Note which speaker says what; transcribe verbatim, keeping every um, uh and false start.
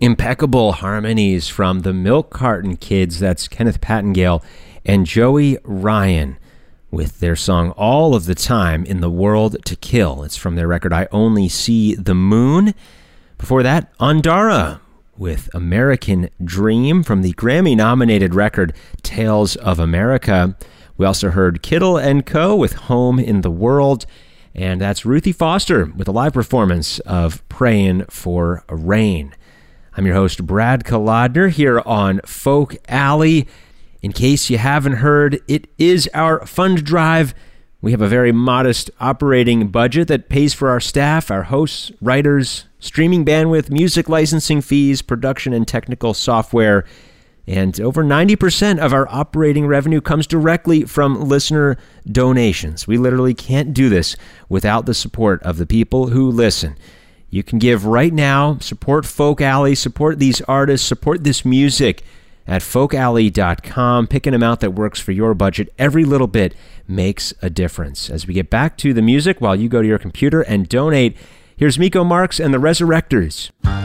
Speaker 1: Impeccable harmonies from the Milk Carton Kids. That's Kenneth Pattingale and Joey Ryan with their song All of the Time in the World to Kill. It's from their record I Only See the Moon. Before that, Andara with American Dream from the Grammy-nominated record Tales of America. We also heard Kittle and Co. with Home in the World. And that's Ruthie Foster with a live performance of Praying for Rain. I'm your host, Brad Kolodner, here on Folk Alley. In case you haven't heard, it is our fund drive. We have a very modest operating budget that pays for our staff, our hosts, writers, streaming bandwidth, music licensing fees, production and technical software. And over ninety percent of our operating revenue comes directly from listener donations. We literally can't do this without the support of the people who listen. You can give right now, support Folk Alley, support these artists, support this music at folk alley dot com. Pick an amount that works for your budget. Every little bit makes a difference. As we get back to the music while you go to your computer and donate, here's Miko Marks and the Resurrectors.